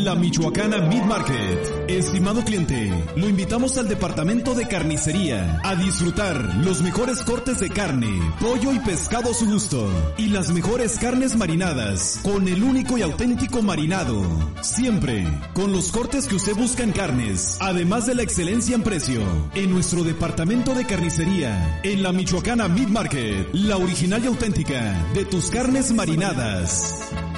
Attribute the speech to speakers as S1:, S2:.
S1: La Michoacana Meat Market. Estimado cliente, lo invitamos al departamento de carnicería a disfrutar los mejores cortes de carne, pollo y pescado a su gusto y las mejores carnes marinadas con el único y auténtico marinado. Siempre con los cortes que usted busca en carnes, además de la excelencia en precio. En nuestro departamento de carnicería, en La Michoacana Meat Market, la original y auténtica de tus carnes marinadas.